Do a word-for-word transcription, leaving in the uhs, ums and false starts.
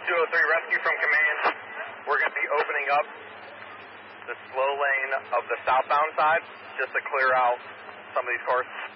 two oh three rescue from command. We're going to be opening up the slow lane of the southbound side just to clear out some of these cars.